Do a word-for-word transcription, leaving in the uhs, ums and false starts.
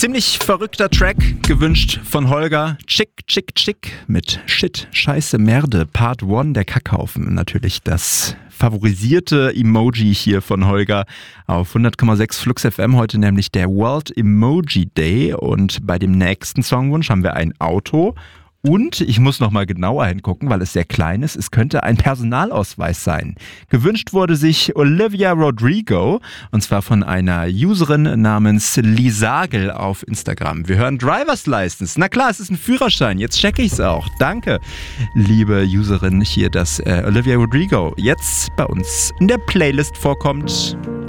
Ziemlich verrückter Track, gewünscht von Holger. Chick, chick, chick mit Shit, Scheiße, Merde, Part eins, der Kackhaufen. Natürlich das favorisierte Emoji hier von Holger auf hundert Komma sechs Flux F M. Heute nämlich der World Emoji Day. Und bei dem nächsten Songwunsch haben wir ein Auto. Und ich muss nochmal genauer hingucken, weil es sehr klein ist. Es könnte ein Personalausweis sein. Gewünscht wurde sich Olivia Rodrigo, und zwar von einer Userin namens Lisagel auf Instagram. Wir hören Driver's License. Na klar, es ist ein Führerschein. Jetzt checke ich es auch. Danke, liebe Userin hier, dass äh, Olivia Rodrigo jetzt bei uns in der Playlist vorkommt.